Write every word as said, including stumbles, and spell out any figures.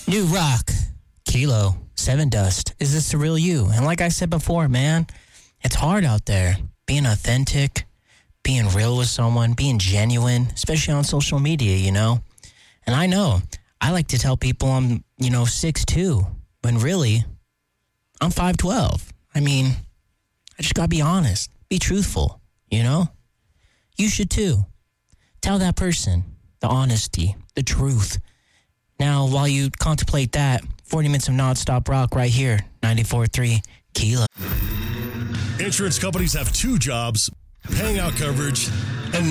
New Rock, Kilo, Seven Dust. Is this the real you? And like I said before, man, it's hard out there being authentic, being real with someone, being genuine, especially on social media, you know? And I know, I like to tell people I'm, you know, six two, when really, I'm five twelve. I mean, I just gotta be honest, be truthful, you know? You should too. Tell that person the honesty, the truth. Now, while you contemplate that, forty minutes of nonstop rock right here, ninety-four point three Kilo. Insurance companies have two jobs: paying out coverage